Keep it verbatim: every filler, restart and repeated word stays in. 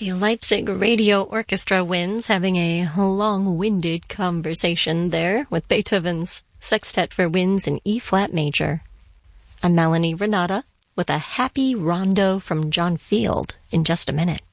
The Leipzig Radio Orchestra Winds having a long-winded conversation there with Beethoven's Sextet for Winds in E-flat major. I'm Melanie Renata with a happy rondo from John Field in just a minute.